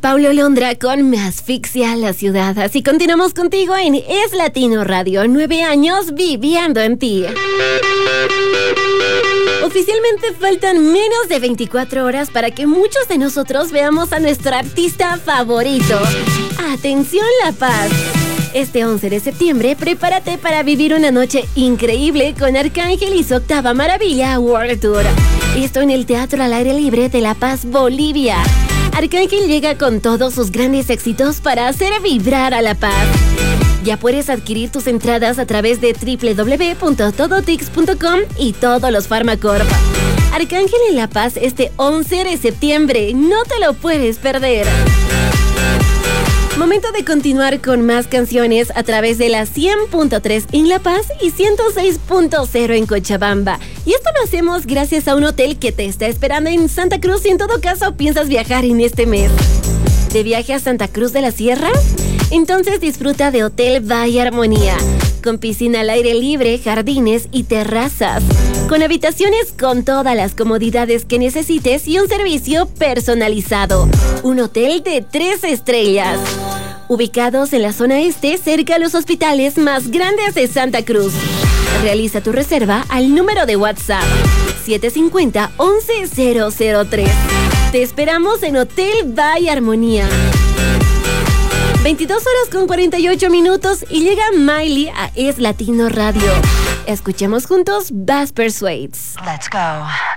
Paulo Londra con Me Asfixia la Ciudad. Así continuamos contigo en Es Latino Radio, 9 años viviendo en ti. Oficialmente faltan menos de 24 horas para que muchos de nosotros veamos a nuestro artista favorito. ¡Atención, La Paz! Este 11 de septiembre, prepárate para vivir una noche increíble con Arcángel y su octava maravilla World Tour. Esto en el Teatro al Aire Libre de La Paz, Bolivia. Arcángel llega con todos sus grandes éxitos para hacer vibrar a La Paz. Ya puedes adquirir tus entradas a través de www.todotix.com y todos los Farmacorp. Arcángel en La Paz este 11 de septiembre. No te lo puedes perder. Momento de continuar con más canciones a través de la 100.3 en La Paz y 106.0 en Cochabamba. Y esto lo hacemos gracias a un hotel que te está esperando en Santa Cruz si en todo caso piensas viajar en este mes. ¿De viaje a Santa Cruz de la Sierra? Entonces disfruta de Hotel Valle Armonía, con piscina al aire libre, jardines y terrazas, con habitaciones con todas las comodidades que necesites y un servicio personalizado. Un hotel de 3 estrellas. Ubicados en la zona este, cerca a los hospitales más grandes de Santa Cruz. Realiza tu reserva al número de WhatsApp 750-11003. Te esperamos en Hotel Valle Armonía. 22 horas con 48 minutos y llega Miley a Es Latino Radio. Escuchemos juntos Bass Persuades. Let's go.